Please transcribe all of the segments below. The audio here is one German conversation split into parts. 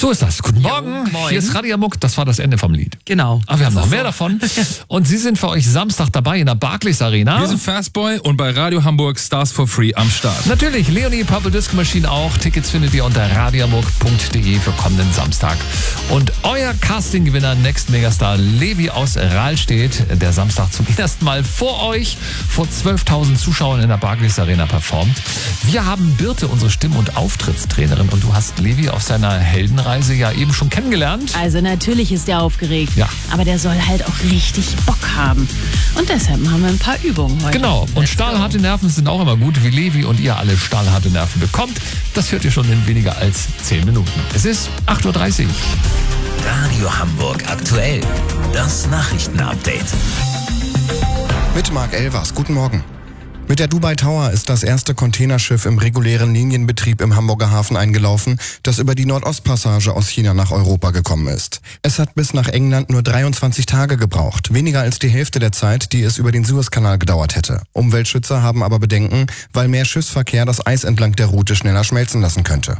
So ist das. Guten Morgen. Moin. Hier ist Radio Hamburg. Das war das Ende vom Lied. Genau. Aber wir haben noch mehr davon. Und Sie sind für euch Samstag dabei in der Barclays Arena. Wir sind Fastboy und bei Radio Hamburg Stars for Free am Start. Natürlich, Leonie Purple Disco Machine auch. Tickets findet ihr unter radiohamburg.de für kommenden Samstag. Und euer Casting-Gewinner Next Megastar Levi aus Rahlstedt, der Samstag zum ersten Mal vor euch, vor 12.000 Zuschauern in der Barclays Arena performt. Wir haben Birte, unsere Stimm- und Auftrittstrainerin, und du hast Levi auf seiner Heldenreise ja eben schon kennengelernt. Also natürlich ist der aufgeregt, Ja. aber der soll halt auch richtig Bock haben. Und deshalb machen wir ein paar Übungen heute. Genau, und stahlharte Nerven sind auch immer gut, wie Levi und ihr alle stahlharte Nerven bekommt. Das hört ihr schon in weniger als 10 Minuten. Es ist 8.30 Uhr. Radio Hamburg aktuell. Das Nachrichtenupdate. Mit Marc Elvers. Guten Morgen. Mit der Dubai Tower ist das erste Containerschiff im regulären Linienbetrieb im Hamburger Hafen eingelaufen, das über die Nordostpassage aus China nach Europa gekommen ist. Es hat bis nach England nur 23 Tage gebraucht, weniger als die Hälfte der Zeit, die es über den Suezkanal gedauert hätte. Umweltschützer haben aber Bedenken, weil mehr Schiffsverkehr das Eis entlang der Route schneller schmelzen lassen könnte.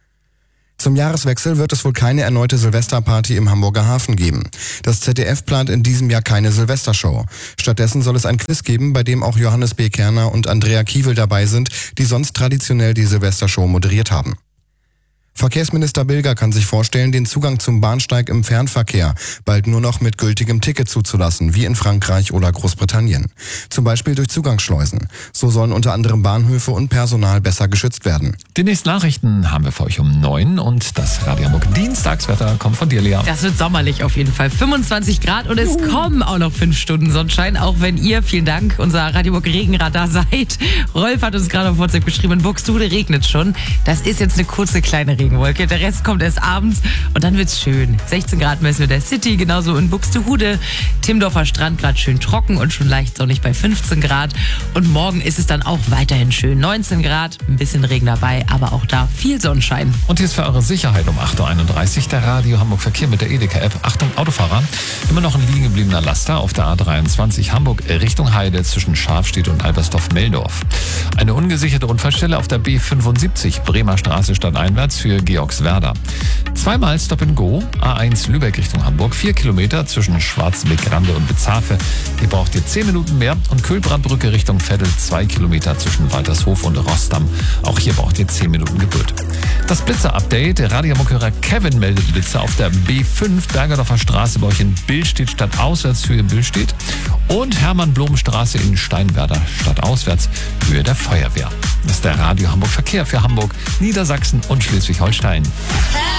Zum Jahreswechsel wird es wohl keine erneute Silvesterparty im Hamburger Hafen geben. Das ZDF plant in diesem Jahr keine Silvestershow. Stattdessen soll es ein Quiz geben, bei dem auch Johannes B. Kerner und Andrea Kiewel dabei sind, die sonst traditionell die Silvestershow moderiert haben. Verkehrsminister Bilger kann sich vorstellen, den Zugang zum Bahnsteig im Fernverkehr bald nur noch mit gültigem Ticket zuzulassen, wie in Frankreich oder Großbritannien. Zum Beispiel durch Zugangsschleusen. So sollen unter anderem Bahnhöfe und Personal besser geschützt werden. Die nächsten Nachrichten haben wir für euch um 9 und das Radio Hamburg Dienstagswetter kommt von dir, Lea. Das wird sommerlich auf jeden Fall. 25 Grad und es kommen auch noch 5 Stunden Sonnenschein, auch wenn ihr, vielen Dank, unser Radio Hamburg Regenradar seid. Rolf hat uns gerade auf WhatsApp geschrieben, in Buxtehude regnet schon. Das ist jetzt eine kurze kleine Regenwolke. Der Rest kommt erst abends und dann wird's schön. 16 Grad messen wir der City, genauso in Buxtehude. Timdorfer Strand gerade schön trocken und schon leicht sonnig bei 15 Grad. Und morgen ist es dann auch weiterhin schön. 19 Grad, ein bisschen Regen dabei, aber auch da viel Sonnenschein. Und hier ist für eure Sicherheit um 8.31 Uhr der Radio Hamburg Verkehr mit der Edeka-App. Achtung, Autofahrer. Immer noch ein liegen gebliebener Laster auf der A23 Hamburg Richtung Heide zwischen Scharfstedt und Albersdorf-Meldorf. Eine ungesicherte Unfallstelle auf der B75 Bremer Straße stadteinwärts für Georgswerda. Zweimal Stop and Go, A1 Lübeck Richtung Hamburg, 4 Kilometer zwischen Schwarzenbeck-Rande und Bezafe. Hier braucht ihr 10 Minuten mehr. Und Kühlbrandbrücke Richtung Veddel, 2 Kilometer zwischen Waltershof und Rostam. Auch hier braucht ihr 10 Minuten Geduld. Das Blitzer-Update. Der Radio Hamburg-Hörer Kevin meldet Blitzer auf der B5 Bergerdorfer Straße bei euch in Billstedt stadtauswärts Höhe Billstedt und Hermann-Blom-Straße in Steinwerder stadtauswärts Höhe der Feuerwehr. Das ist der Radio Hamburg Verkehr für Hamburg, Niedersachsen und Schleswig-Holstein.